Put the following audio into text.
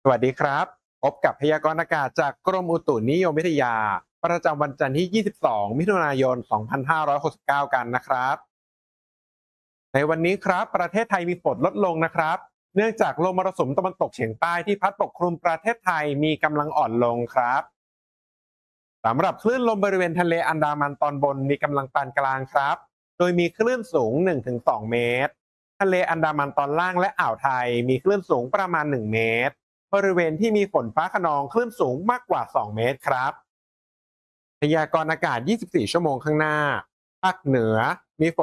สวัสดีครับพบกับพยากรณ์อากาศจากกรมอุตุนิยมวิทยาประจำวันจันทร์ที่ 22 มิถุนายน 2569 กันนะครับในวันนี้ครับประเทศไทยมีฝนลดลงนะครับเนื่องจากลมมรสุมตะวันตกเฉียงใต้ที่พัดปกคลุมประเทศไทยมีกำลังอ่อนลงครับสำหรับคลื่นลมบริเวณทะเลอันดามันตอนบนมีกำลังปานกลางครับโดยมีคลื่นสูง 1-2 เมตรทะเลอันดามันตอนล่างและอ่าวไทยมีคลื่นสูงประมาณ 1 เมตรบริเวณที่มีฝนฟ้าคะนองคลื่นสูงมากกว่า 2 เมตรครับพยากรณ์อากาศ 24 ชั่วโมงข้างหน้าภาคเหนือมีฝน